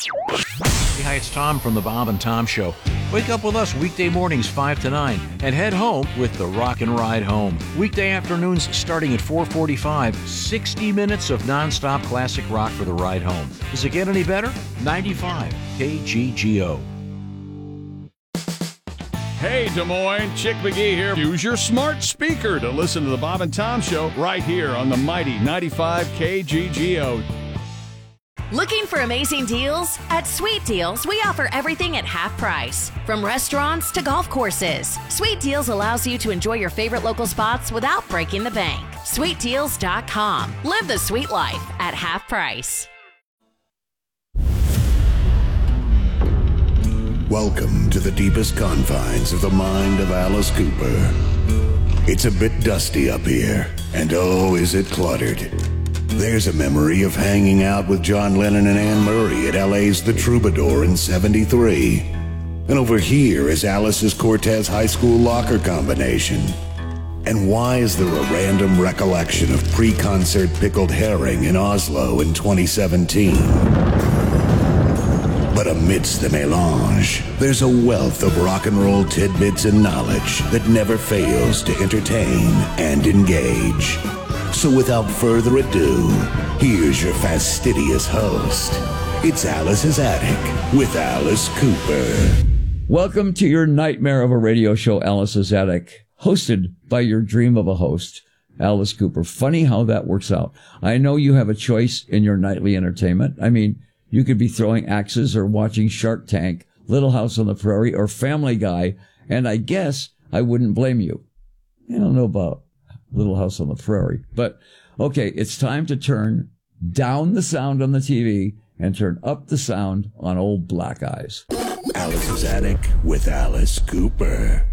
Hey, hi, it's Tom from the Bob and Tom Show. Wake up with us weekday mornings 5 to 9 and head home with the Rock and Ride Home. Weekday afternoons starting at 4:45, 60 minutes of nonstop classic rock for the ride home. Does it get any better? 95 KGGO. Hey, Des Moines, Chick McGee here. Use your smart speaker to listen to the Bob and Tom Show right here on the mighty 95 KGGO. Looking for amazing deals? At Sweet Deals, we offer everything at half price. From restaurants to golf courses, Sweet Deals allows you to enjoy your favorite local spots without breaking the bank. SweetDeals.com. Live the sweet life at half price. Welcome to the deepest confines of the mind of Alice Cooper. It's a bit dusty up here, and oh, is it cluttered. There's a memory of hanging out with John Lennon and Anne Murray at LA's The Troubadour in '73. And over here is Alice's Cortez High School locker combination. And why is there a random recollection of pre-concert pickled herring in Oslo in 2017? But amidst the melange, there's a wealth of rock and roll tidbits and knowledge that never fails to entertain and engage. So without further ado, here's your fastidious host. It's Alice's Attic with Alice Cooper. Welcome to your nightmare of a radio show, Alice's Attic, hosted by your dream of a host, Alice Cooper. Funny how that works out. I know you have a choice in your nightly entertainment. I mean, you could be throwing axes or watching Shark Tank, Little House on the Prairie, or Family Guy, and I guess I wouldn't blame you. I don't know about Little House on the Prairie. But, okay, it's time to turn down the sound on the TV and turn up the sound on old Black Eyes. Alice's Attic with Alice Cooper.